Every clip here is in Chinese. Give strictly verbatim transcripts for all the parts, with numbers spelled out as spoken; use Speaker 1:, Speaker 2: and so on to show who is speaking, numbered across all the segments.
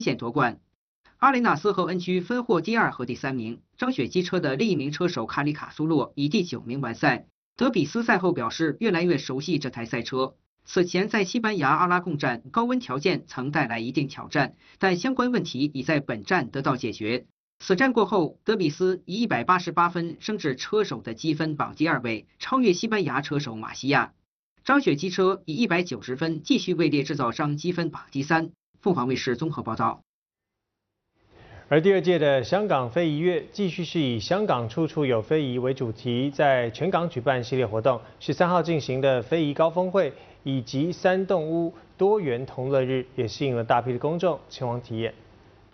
Speaker 1: 线夺冠。阿雷纳斯和恩区分获第二和第三名，张雪机车的另一名车手卡里卡苏洛以第九名完赛。德比斯赛后表示，越来越熟悉这台赛车。此前在西班牙阿拉贡站，高温条件曾带来一定挑战，但相关问题已在本站得到解决。此战过后，德比斯以一百八十八分升至车手的积分榜第二位，超越西班牙车手马西亚。张雪机车以一百九十分继续位列制造商积分榜第三。凤凰卫视综合报道。
Speaker 2: 而第二届的香港非遗月继续是以香港处处有非遗为主题，在全港举办系列活动。十三号进行的非遗高峰会以及三栋屋多元同乐日，也吸引了大批的公众前往体验。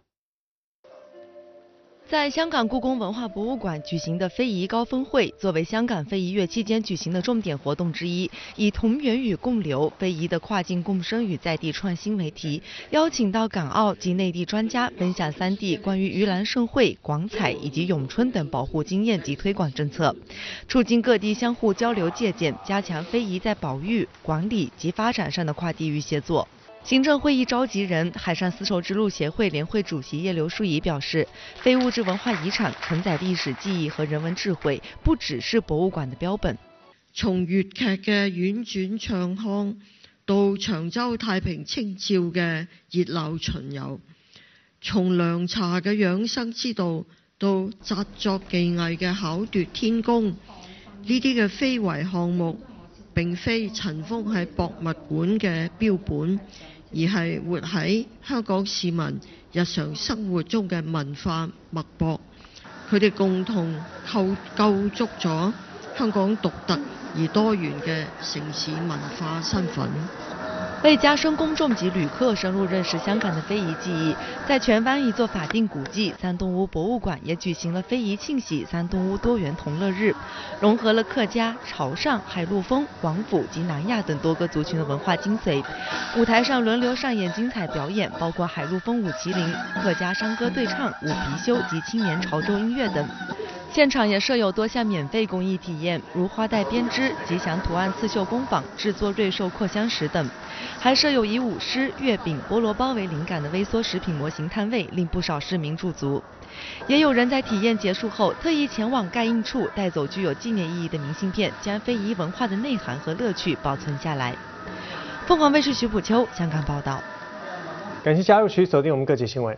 Speaker 3: 在香港故宫文化博物馆举行的非遗高峰会，作为香港非遗月期间举行的重点活动之一，以同源与共流、非遗的跨境共生与在地创新为题，邀请到港澳及内地专家分享三地关于盂兰盛会、广彩以及咏春等保护经验及推广政策，促进各地相互交流借鉴，加强非遗在保育、管理及发展上的跨地域协作。行政会议召集人、海上丝绸之路协会联会主席叶刘淑仪表示，非物质文化遗产承载歷史記憶和人文智慧，不只是博物館的標本。
Speaker 4: 從粵劇嘅婉轉唱腔，到長洲太平清醮嘅熱鬧巡遊，從涼茶嘅養生之道，到紮作技藝嘅巧奪天工，呢啲嘅非遺項目並非塵封喺博物館嘅標本，而係活喺香港市民日常生活中嘅文化脈搏，佢哋共同構構築咗香港獨特而多元嘅城市文化身份。
Speaker 3: 为加深公众及旅客深入认识香港的非遗技艺，在荃湾一座法定古迹三栋屋博物馆也举行了非遗庆喜三栋屋多元同乐日，融合了客家、潮汕、海陆丰、广府及南亚等多个族群的文化精髓。舞台上轮流上演精彩表演，包括海陆丰舞麒麟、客家山歌对唱、舞貔貅及青年潮州音乐等。现场也设有多项免费公益体验，如花带编织、吉祥图案刺绣工坊、制作瑞兽扩香石等，还设有以舞狮、月饼、菠萝包为灵感的微缩食品模型摊位，令不少市民驻足。也有人在体验结束后，特意前往盖印处带走具有纪念意义的明信片，将非遗文化的内涵和乐趣保存下来。凤凰卫视徐普秋香港报道。
Speaker 2: 感谢加入区锁定我们各界新闻。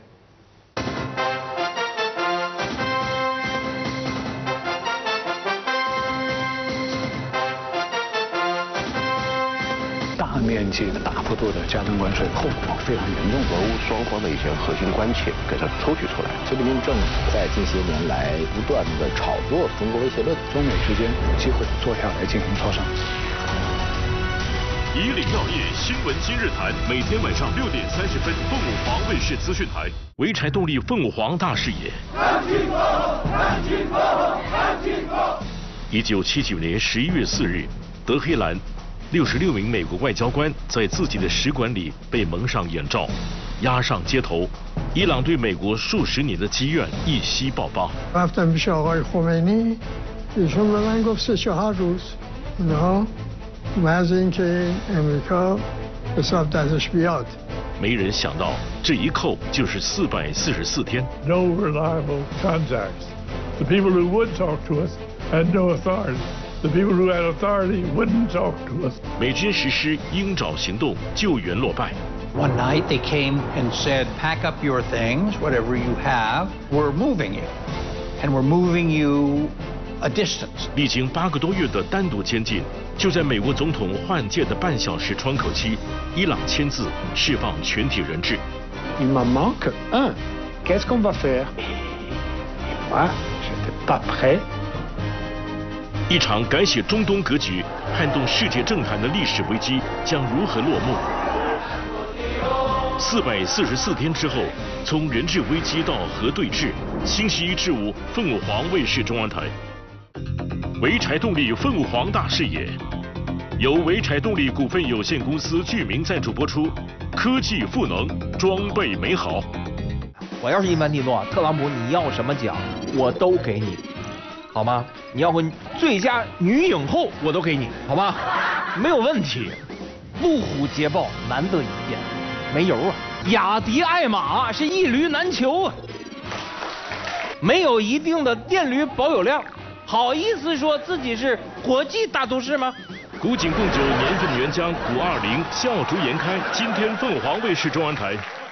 Speaker 5: 大面积的、大幅度的加征关税，后果非常严重。
Speaker 6: 俄乌双方的一些核心关切给它抽取出来。习近平政府在近些年来不断的炒作中国威胁论，
Speaker 5: 中美之间有机会坐下来进行磋商。
Speaker 7: 以岭药业新闻今日谈，每天晚上六点三十分，凤舞凰卫视资讯台。潍柴动力凤舞凰大视野。一九七九年十一月四日，德黑兰。六十六名美国外交官在自己的使馆里被蒙上眼罩，押上街头。伊朗对美国数十年的积怨一夕爆发。
Speaker 8: رفتم پیش آقای خمینی، ایشون به من گفت سه چهار روز، نه، محض اینکه امریکا حساب دستش بیاد。
Speaker 7: 没人想到这一扣就是四百四十四天。
Speaker 9: No reliable contacts. The people who would talk to us had no authority.The people who had authority wouldn't talk to us.
Speaker 7: 美军实施鹰爪行动，救援落败。
Speaker 10: One night they came and said, "Pack up your things, whatever you have. We're moving you, and we're moving you a distance."
Speaker 7: 历经八个多月的单独监禁，就在美国总统换届的半小时窗口期，伊朗签字释放全体人质。
Speaker 5: Il me manque un. Qu'est-ce qu'on va faire? Moi, j'étais pas prêt.
Speaker 7: 一场改写中东格局、撼动世界政坛的历史危机将如何落幕？四百四十四天之后，从人质危机到核对峙，星期一至五，凤舞凰卫视中央台。潍柴动力凤舞凰大视野，由潍柴动力股份有限公司剧名赞助播出，科技赋能，装备美好。
Speaker 11: 我要是伊凡蒂诺，特朗普你要什么奖，我都给你。好吗？你要不最佳女影后我都给你，好吗？没有问题。路虎捷豹难得一见，没油啊。 雅迪爱玛是一驴难求啊，没有一定的电驴保有量，好意思说自己是国际大都市吗？
Speaker 7: 古井贡酒年份原浆五二零笑逐颜开，今天凤凰卫视中文台。